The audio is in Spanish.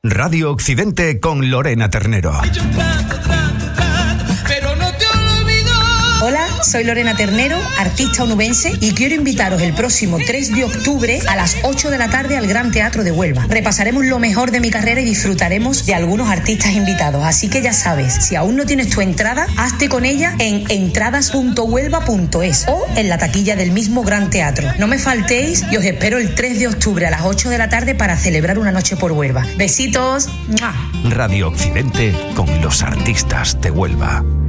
Radio Occidente con Lorena Ternero. Hola, soy Lorena Ternero, artista onubense, y quiero invitaros el próximo 3 de octubre a las 8 de la tarde al Gran Teatro de Huelva. Repasaremos lo mejor de mi carrera y disfrutaremos de algunos artistas invitados. Así que ya sabes, si aún no tienes tu entrada, hazte con ella en entradas.huelva.es o en la taquilla del mismo Gran Teatro. No me faltéis y os espero el 3 de octubre a las 8 de la tarde para celebrar una noche por Huelva. Besitos. ¡Mua! Radio Occidente con los artistas de Huelva.